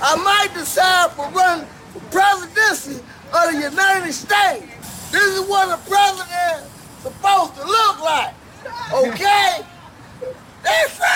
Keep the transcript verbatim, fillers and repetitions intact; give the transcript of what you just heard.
I might decide for running for presidency of the United States. This is what a president is supposed to look like, okay?